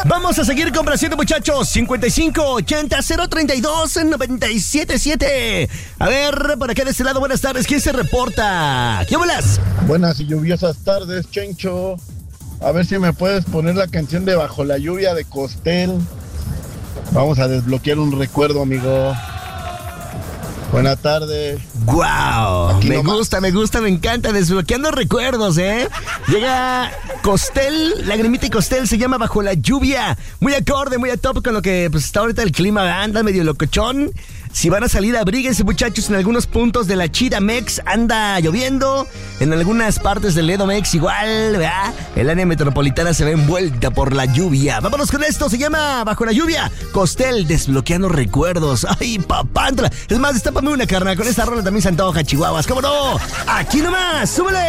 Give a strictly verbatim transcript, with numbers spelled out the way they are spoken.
Vamos a seguir complaciendo, muchachos. cincuenta y cinco ochenta cero treinta y dos noventa y siete siete. A ver, por acá de este lado, buenas tardes. ¿Quién se reporta? ¿Qué bolas? Buenas y lluviosas tardes, Chencho. A ver si me puedes poner la canción de Bajo la lluvia de Costel. Vamos a desbloquear un recuerdo, amigo. Buenas tardes. ¡Guau! Aquí Me nomás. gusta, me gusta, me encanta. Desbloqueando recuerdos, ¿eh? Llega Costel, Lagrimita y Costel, se llama Bajo la lluvia. Muy acorde, muy a top con lo que pues está ahorita el clima. Anda medio locochón. Si van a salir, abríguense, muchachos. En algunos puntos de la Chida Mex anda lloviendo. En algunas partes del Edomex igual, ¿verdad? El área metropolitana se ve envuelta por la lluvia. Vámonos con esto, se llama Bajo la lluvia. Costel, desbloqueando recuerdos. Ay, papántala. Es más, destápame una carnal. Con esta rola también se antoja, chihuahuas. ¿Cómo no? Aquí nomás, súbele.